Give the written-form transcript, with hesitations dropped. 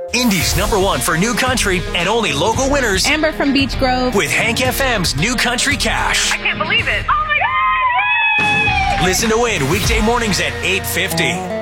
Indy's #1 for new country and only local winners. Amber from Beach Grove. With Hank FM's New Country Cash. I can't believe it. Oh my God! Listen to win weekday mornings at 8:50.